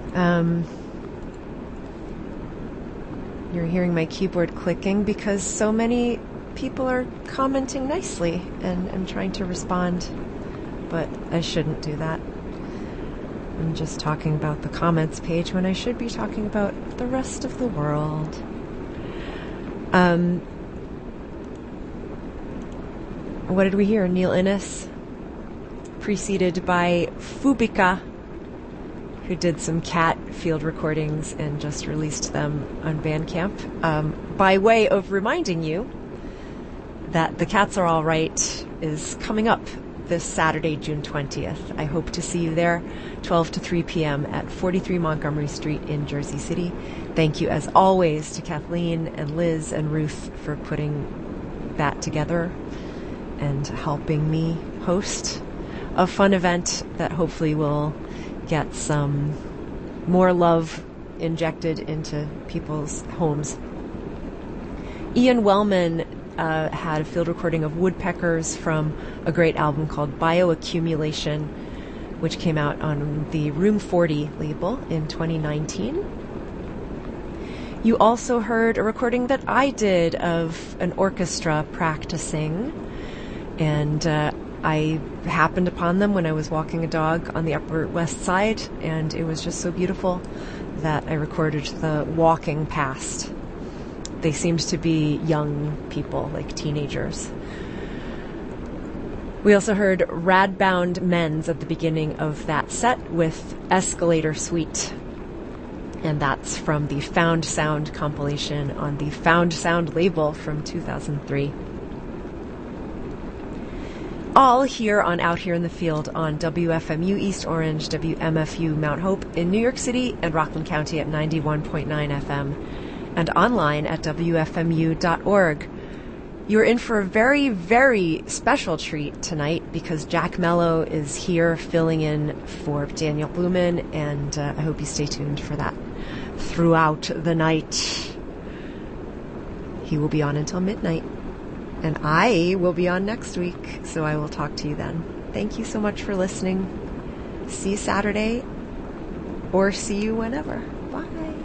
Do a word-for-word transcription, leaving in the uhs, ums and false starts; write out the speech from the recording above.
Um, you're hearing my keyboard clicking because so many people are commenting nicely, and I'm trying to respond, but I shouldn't do that. I'm just talking about the comments page when I should be talking about the rest of the world. Um, what did we hear? Neil Innes, preceded by Fubika, who did some cat field recordings and just released them on Bandcamp, um, by way of reminding you that The Cats Are All Right is coming up this Saturday, June twentieth. I hope to see you there, twelve to three p.m. at forty-three Montgomery Street in Jersey City. Thank you, as always, to Kathleen and Liz and Ruth for putting that together and helping me host a fun event that hopefully will get some more love injected into people's homes. Ian Wellman Uh, had a field recording of woodpeckers from a great album called Bioaccumulation, which came out on the Room forty label in twenty nineteen. You also heard a recording that I did of an orchestra practicing, and uh, I happened upon them when I was walking a dog on the Upper West Side, and it was just so beautiful that I recorded the walking past. They seemed to be young people, like teenagers. We also heard Radbound Men's at the beginning of that set with Escalator Suite. And that's from the Found Sound compilation on the Found Sound label from two thousand three. All here on Out Here in the Field on W F M U East Orange, W M F U Mount Hope in New York City and Rockland County at ninety-one point nine F M. And online at W F M U dot org. You're in for a very, very special treat tonight because Jack Mello is here filling in for Daniel Blumen, and uh, I hope you stay tuned for that throughout the night. He will be on until midnight, and I will be on next week, so I will talk to you then. Thank you so much for listening. See you Saturday, or see you whenever. Bye.